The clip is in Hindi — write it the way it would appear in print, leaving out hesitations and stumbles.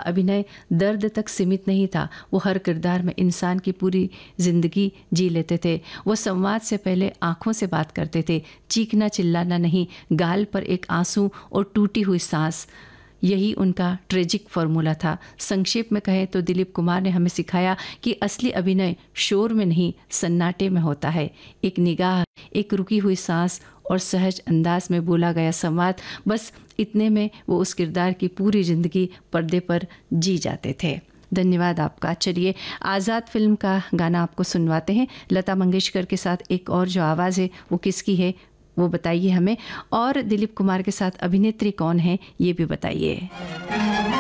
अभिनय दर्द तक सीमित नहीं था, वो हर किरदार में इंसान की पूरी ज़िंदगी जी लेते थे। वो संवाद से पहले आँखों से बात करते थे, चीखना चिल्लाना नहीं, गाल पर एक आंसू और टूटी हुई सांस, यही उनका ट्रेजिक फार्मूला था। संक्षेप में कहें तो दिलीप कुमार ने हमें सिखाया कि असली अभिनय शोर में नहीं, सन्नाटे में होता है। एक निगाह, एक रुकी हुई सांस और सहज अंदाज में बोला गया संवाद, बस इतने में वो उस किरदार की पूरी ज़िंदगी पर्दे पर जी जाते थे। धन्यवाद आपका। चलिए आज़ाद फिल्म का गाना आपको सुनवाते हैं। लता मंगेशकर के साथ एक और जो आवाज़ है वो किसकी है वो बताइए हमें, और दिलीप कुमार के साथ अभिनेत्री कौन है ये भी बताइए।